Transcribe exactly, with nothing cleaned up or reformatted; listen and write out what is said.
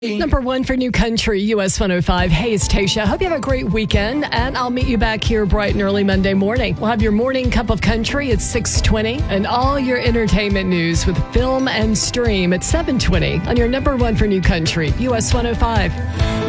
Number one for New Country, U S one oh five. Hey, it's Tasha. Hope you have a great weekend, and I'll meet you back here bright and early Monday morning. We'll have your morning cup of country at six twenty, and all your entertainment news with film and stream at seven twenty on your number one for New Country, U S one oh five.